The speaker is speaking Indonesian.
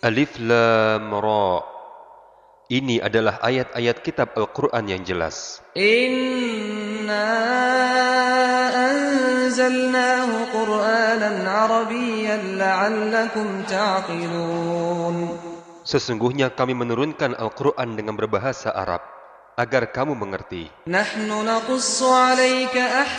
Alif Lam Ra. Ini adalah ayat-ayat kitab Al-Quran yang jelas. Inna anzalnahu Qur'anan Arabiyyan la'allakum ta'qilun. Sesungguhnya kami menurunkan Al-Quran dengan berbahasa Arab, agar kamu mengerti. Nahnu naqussu 'alaika